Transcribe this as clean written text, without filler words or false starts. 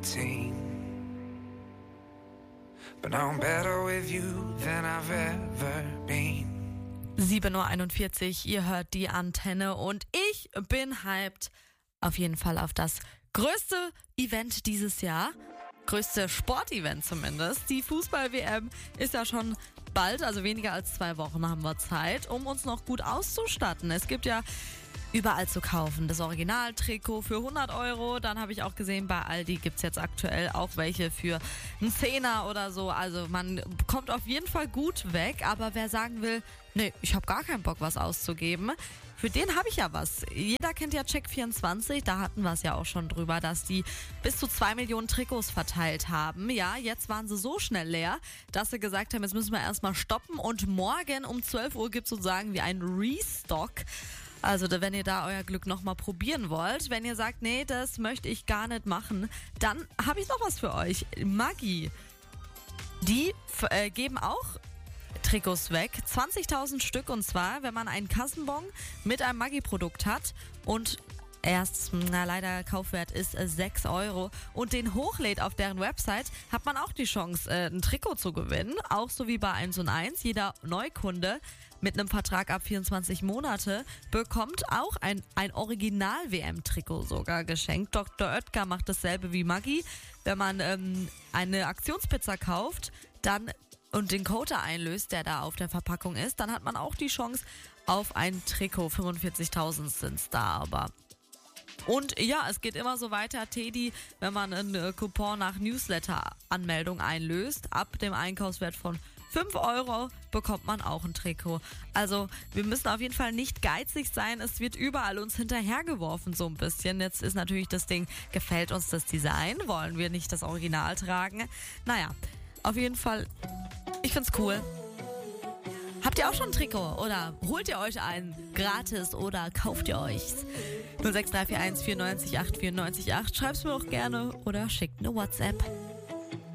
17. But now I'm better with you than I've ever been. 7:41 Uhr, ihr hört die Antenne und ich bin hyped auf jeden Fall auf das größte Event dieses Jahr. Größte Sportevent zumindest. Die Fußball-WM ist ja schon bald, also weniger als 2 Wochen haben wir Zeit, um uns noch gut auszustatten. Es gibt ja überall zu kaufen. Das Originaltrikot für 100 €. Dann habe ich auch gesehen, bei Aldi gibt's jetzt aktuell auch welche für einen Zehner oder so. Also man kommt auf jeden Fall gut weg. Aber wer sagen will, nee, ich habe gar keinen Bock, was auszugeben, für den habe ich ja was. Jeder kennt ja Check24, da hatten wir es ja auch schon drüber, dass die bis zu 2 Millionen Trikots verteilt haben. Ja, jetzt waren sie so schnell leer, dass sie gesagt haben, jetzt müssen wir erstmal stoppen und morgen um 12 Uhr gibt es sozusagen wie ein Restock. Also wenn ihr da euer Glück nochmal probieren wollt, wenn ihr sagt, nee, das möchte ich gar nicht machen, dann habe ich noch was für euch. Maggi, die geben auch Trikots weg, 20.000 Stück, und zwar, wenn man einen Kassenbon mit einem Maggi-Produkt hat und leider Kaufwert ist 6 € und den hochlädt auf deren Website, hat man auch die Chance, ein Trikot zu gewinnen. Auch so wie bei 1&1. Jeder Neukunde mit einem Vertrag ab 24 Monate bekommt auch ein Original-WM-Trikot sogar geschenkt. Dr. Oetker macht dasselbe wie Maggi. Wenn man eine Aktionspizza kauft, dann und den Code einlöst, der da auf der Verpackung ist, dann hat man auch die Chance auf ein Trikot. 45.000 sind's da aber. Und ja, es geht immer so weiter, Teddy, wenn man einen Coupon nach Newsletter-Anmeldung einlöst, ab dem Einkaufswert von 5 € bekommt man auch ein Trikot. Also wir müssen auf jeden Fall nicht geizig sein, es wird überall uns hinterhergeworfen so ein bisschen. Jetzt ist natürlich das Ding, gefällt uns das Design, wollen wir nicht das Original tragen? Naja, auf jeden Fall, ich find's cool. Habt ihr auch schon ein Trikot oder holt ihr euch einen gratis oder kauft ihr euch's? 06341 94 8 94 8. Schreibt's mir auch gerne oder schickt eine WhatsApp.